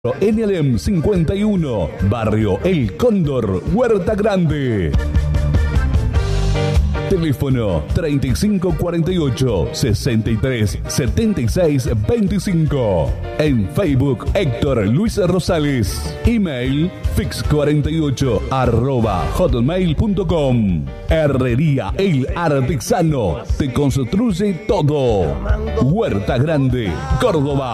NLM 51, Barrio El Cóndor, Huerta Grande. Teléfono 3548-637625. En Facebook, Héctor Luis Rosales. Email fix48@hotmail.com. Herrería El Artesano. Te construye todo. Huerta Grande, Córdoba.